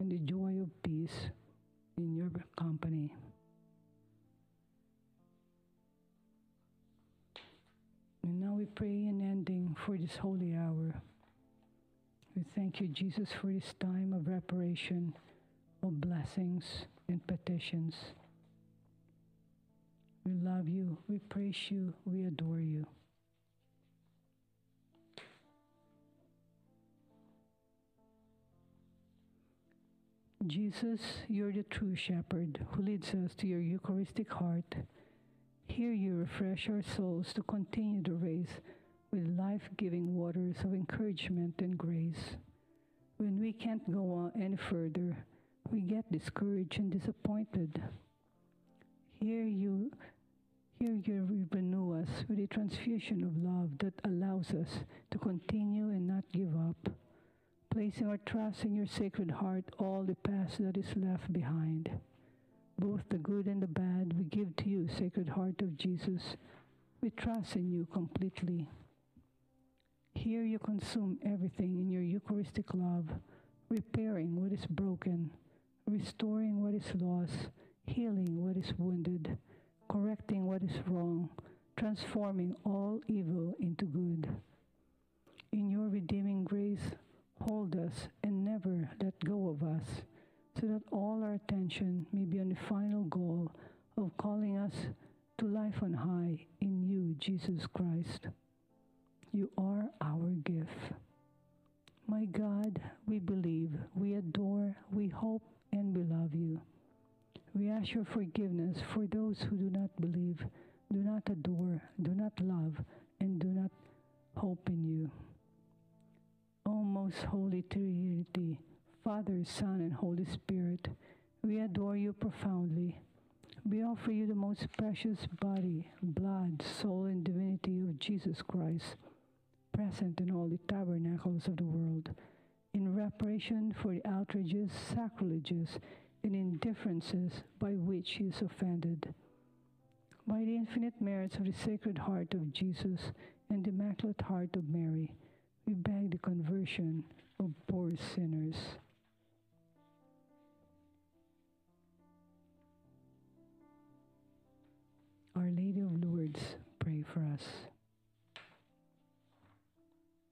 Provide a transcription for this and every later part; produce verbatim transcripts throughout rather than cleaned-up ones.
and the joy of peace in your company. And now we pray an ending for this holy hour. We thank you, Jesus, for this time of reparation, of blessings and petitions. We love you, we praise you, we adore you. Jesus, you're the true shepherd who leads us to your Eucharistic heart. Here you refresh our souls to continue the race with life-giving waters of encouragement and grace. When we can't go on any further, we get discouraged and disappointed. Here you, here you renew us with a transfusion of love that allows us to continue and not give up. Placing our trust in your Sacred Heart, all the past that is left behind, both the good and the bad, we give to you, Sacred Heart of Jesus. We trust in you completely. Here you consume everything in your Eucharistic love, repairing what is broken, restoring what is lost, healing what is wounded, correcting what is wrong, transforming all evil into good. In your redeeming grace, hold us and never let go of us, so that all our attention may be on the final goal of calling us to life on high in you, Jesus Christ. You are our gift. My God, we believe, we adore, we hope, and we love you. We ask your forgiveness for those who do not believe, do not adore, do not love, and do not hope in you. O most holy Trinity, Father, Son, and Holy Spirit, we adore you profoundly. We offer you the most precious body, blood, soul, and divinity of Jesus Christ, present in all the tabernacles of the world, in reparation for the outrages, sacrileges, and indifferences by which he is offended. By the infinite merits of the Sacred Heart of Jesus and the Immaculate Heart of Mary, we beg the conversion of poor sinners. Our Lady of Lourdes, pray for us.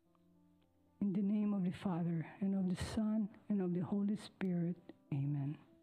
In the name of the Father, and of the Son, and of the Holy Spirit, amen.